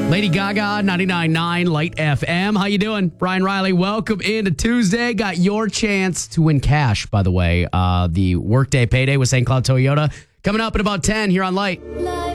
Lady Gaga, 99.9 Light FM. How you doing? Brian Riley, welcome into Tuesday. Got your chance to win cash, by the way. The Workday Payday with St. Cloud Toyota coming up in about 10 here on Light.